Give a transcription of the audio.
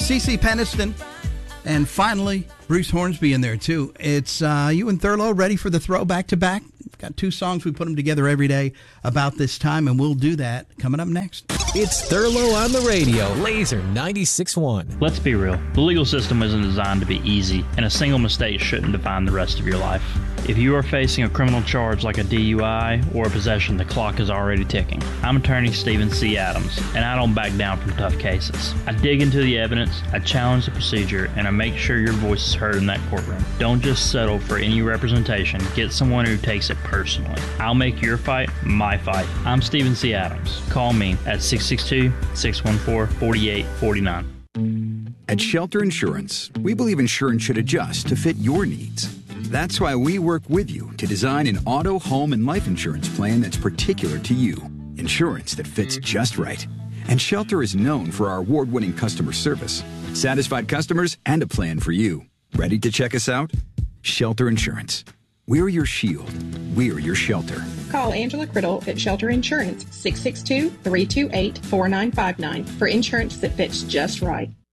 CeCe Peniston, and finally, Bruce Hornsby in there, too. It's you and Thurlow ready for the throwback to back? We've got two songs. We put them together every day about this time, and we'll do that coming up next. It's Thurlow on the radio, Laser 96.1. Let's be real. The legal system isn't designed to be easy, and a single mistake shouldn't define the rest of your life. If you are facing a criminal charge like a DUI or a possession, the clock is already ticking. I'm attorney Stephen C. Adams, and I don't back down from tough cases. I dig into the evidence, I challenge the procedure, and I make sure your voice is heard in that courtroom. Don't just settle for any representation. Get someone who takes it personally. I'll make your fight my fight. I'm Stephen C. Adams. Call me at 662-614-4849. At Shelter Insurance, we believe insurance should adjust to fit your needs. That's why we work with you to design an auto, home, and life insurance plan that's particular to you. Insurance that fits just right. And Shelter is known for our award-winning customer service, satisfied customers, and a plan for you. Ready to check us out? Shelter Insurance. We're your shield. We're your shelter. Call Angela Criddle at Shelter Insurance, 662-328-4959 for insurance that fits just right.